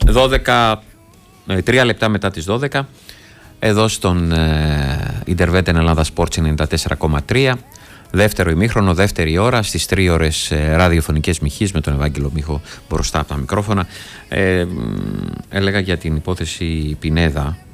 3 λεπτά μετά τις 12, εδώ στον Interveten Ελλάδα Sports 94,3. Δεύτερο ημίχρονο, δεύτερη ώρα, στις 3 ώρες ραδιοφωνικές μοιχείς με τον Ευάγγελο Μίχο μπροστά από τα μικρόφωνα. Έλεγα για την υπόθεση Πινέδα